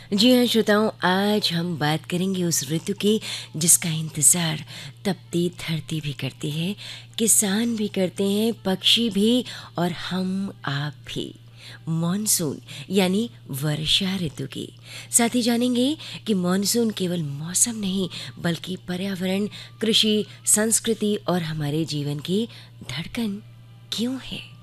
जी हाँ श्रोताओं, आज हम बात करेंगे उस ऋतु की जिसका इंतज़ार तपती धरती भी करती है, किसान भी करते हैं, पक्षी भी और हम आप भी। मॉनसून यानी वर्षा ऋतु की। साथ ही जानेंगे कि मॉनसून केवल मौसम नहीं बल्कि पर्यावरण, कृषि, संस्कृति और हमारे जीवन की धड़कन क्यों है।